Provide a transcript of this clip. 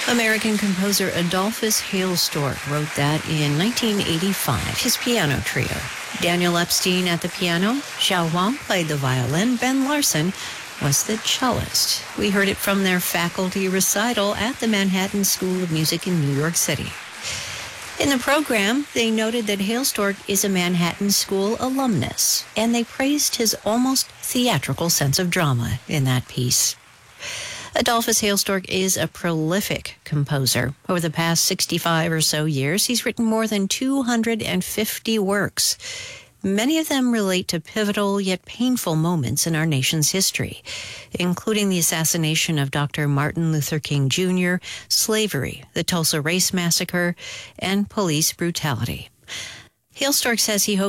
American composer Adolphus Hailstork wrote that in 1985, his piano trio. Daniel Epstein at the piano, Xiao Huang played the violin, Ben Larson was the cellist. We heard it from their faculty recital at the Manhattan School of Music in New York City. In the program, they noted that Hailstork is a Manhattan School alumnus, and they praised his almost theatrical sense of drama in that piece. Adolphus Hailstork is a prolific composer. Over the past 65 or so years, he's written more than 250 works. Many of them relate to pivotal yet painful moments in our nation's history, including the assassination of Dr. Martin Luther King Jr., slavery, the Tulsa Race Massacre, and police brutality. Hailstork says he hopes